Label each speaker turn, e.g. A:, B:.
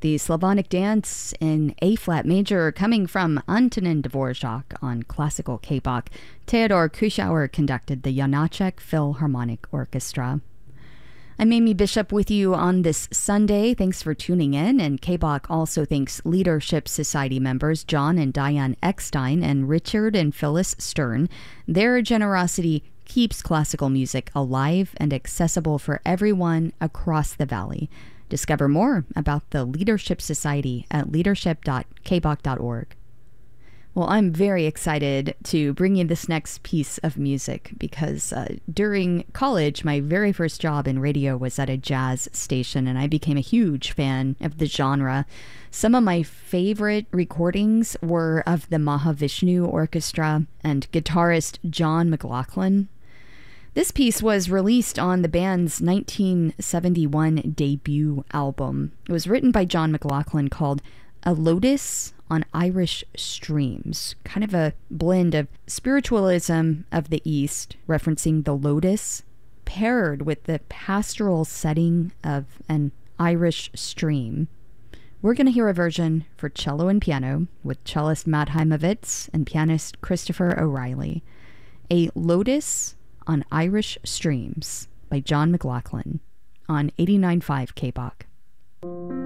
A: the Slavonic Dance in A-flat major coming from Antonin Dvorak on classical K-Bach. Theodor Kuschauer conducted the Janáček Philharmonic Orchestra. I'm Amy Bishop with you on this Sunday. Thanks for tuning in. And K-Bach also thanks Leadership Society members John and Diane Eckstein and Richard and Phyllis Stern. Their generosity keeps classical music alive and accessible for everyone across the valley. Discover more about the Leadership Society at leadership.kbach.org. Well, I'm very excited to bring you this next piece of music because during college, my very first job in radio was at a jazz station, and I became a huge fan of the genre. Some of my favorite recordings were of the Mahavishnu Orchestra and guitarist John McLaughlin. This piece was released on the band's 1971 debut album. It was written by John McLaughlin, called A Lotus on Irish Streams, kind of a blend of spiritualism of the East, referencing the lotus, paired with the pastoral setting of an Irish stream. We're going to hear a version for cello and piano with cellist Matt Heimovitz and pianist Christopher O'Reilly. A Lotus on Irish Streams by John McLaughlin on 89.5 K-Bach.